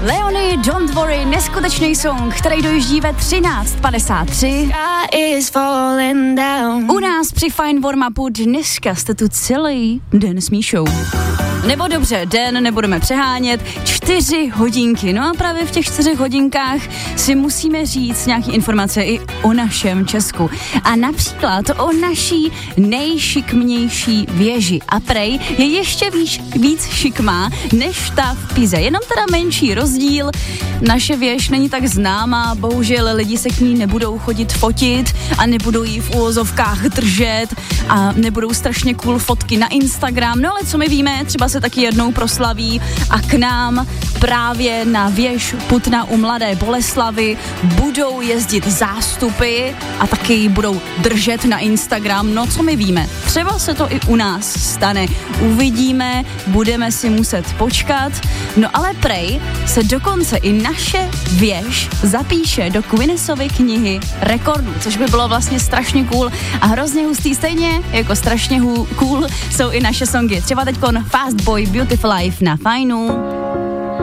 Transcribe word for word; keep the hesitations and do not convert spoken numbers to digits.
Leonie, Don't Worry, neskutečný song, který dojíždí ve třináct padesát tři. U nás při Fine Warm-upu dneska jste tu celý den s Míšou. Nebo dobře, den, nebudeme přehánět, čtyři hodinky. No a právě v těch čtyřech hodinkách si musíme říct nějaké informace i o našem Česku. A například o naší nejšikmnější věži. A prej je ještě víc, víc šikmá než ta v Pize. Jenom teda menší rozdíl. Naše věž není tak známá, bohužel lidi se k ní nebudou chodit fotit a nebudou jí v uvozovkách držet a nebudou strašně cool fotky na Instagram. No ale co my víme, třeba se taky jednou proslaví a k nám právě na věž Putna u Mladé Boleslavi budou jezdit zástupy a taky ji budou držet na Instagram. No co my víme, třeba se to i u nás stane. Uvidíme, budeme si muset počkat. No ale prej se dokonce i naše věž zapíše do Guinnessovy knihy rekordů, což by bylo vlastně strašně cool a hrozně hustý, stejně jako strašně cool jsou i naše songy. Třeba teďkon Fast Boy, Beautiful Life na Fajnu.